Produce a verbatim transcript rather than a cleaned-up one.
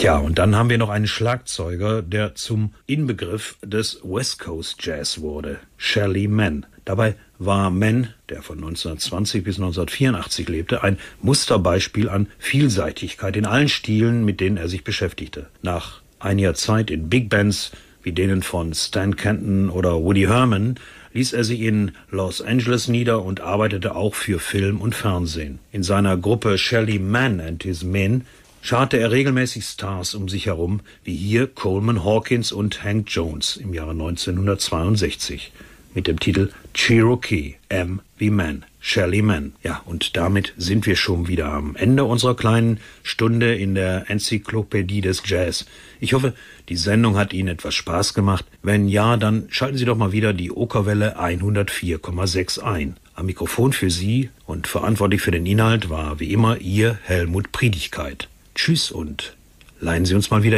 Tja, und dann haben wir noch einen Schlagzeuger, der zum Inbegriff des West Coast Jazz wurde, Shelly Manne. Dabei war Manne, der von neunzehnhundertzwanzig bis neunzehnhundertvierundachtzig lebte, ein Musterbeispiel an Vielseitigkeit in allen Stilen, mit denen er sich beschäftigte. Nach einiger Zeit in Big Bands wie denen von Stan Kenton oder Woody Herman ließ er sich in Los Angeles nieder und arbeitete auch für Film und Fernsehen. In seiner Gruppe Shelly Manne and His Men scharte er regelmäßig Stars um sich herum, wie hier Coleman Hawkins und Hank Jones im Jahre neunzehnhundertzweiundsechzig mit dem Titel Cherokee, M wie Man, Shelly Manne. Ja, und damit sind wir schon wieder am Ende unserer kleinen Stunde in der Enzyklopädie des Jazz. Ich hoffe, die Sendung hat Ihnen etwas Spaß gemacht. Wenn ja, dann schalten Sie doch mal wieder die Okerwelle hundertvier Komma sechs ein. Am Mikrofon für Sie und verantwortlich für den Inhalt war wie immer Ihr Helmut Priedigkeit. Tschüss und leihen Sie uns mal wieder